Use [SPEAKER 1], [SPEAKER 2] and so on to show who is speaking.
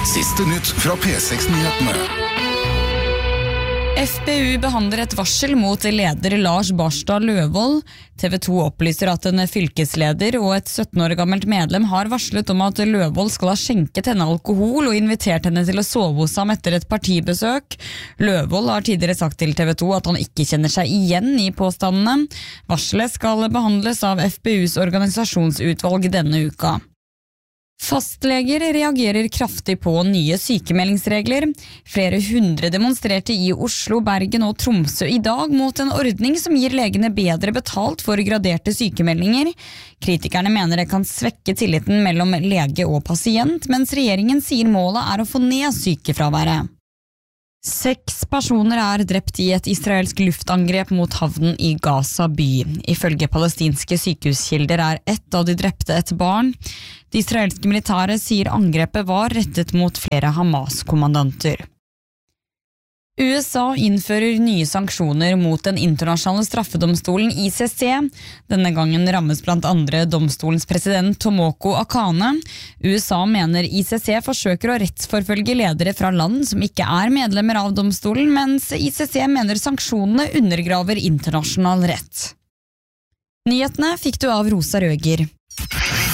[SPEAKER 1] Siste nytt fra P6-nyhetene.
[SPEAKER 2] FPU behandler et varsel mot leder Lars Barstad Løvold. TV 2 opplyser at en fylkesleder og et 17 år gammelt medlem har varslet om at Løvold skal ha skjenket henne alkohol og invitert henne til å sove hos ham etter et partibesøk. Løvold har tidligere sagt til TV 2 at han ikke kjenner seg igjen i påstandene. Varselet skal behandles av FPUs organisasjonsutvalg denne uka. Fastleger reagerer kraftig på nye sykemeldingsregler. Flere hundre demonstrerte i Oslo, Bergen og Tromsø i dag mot en ordning som gir legene bedre betalt for graderte sykemeldinger. Kritikerne mener det kan svekke tilliten mellom lege og pasient, mens regjeringen sier målet er å få ned sykefraværet. 6 personer er drept i et israelsk luftangrep mot havnen i Gaza by. Ifølge palestinske sykehuskilder er ett av de drepte et barn. Det israelske militæret sier angrepet var rettet mot flere Hamas-kommandanter. USA innfører nye sanksjoner mot den internasjonale straffedomstolen ICC. Denne gangen rammes blant andre domstolens president Tomoko Akane. USA mener ICC forsøker å rettsforfølge ledere fra land som ikke er medlemmer av domstolen, mens ICC mener sanksjonene undergraver internasjonal rett. Nyhetene fikk du av Rosa Røger.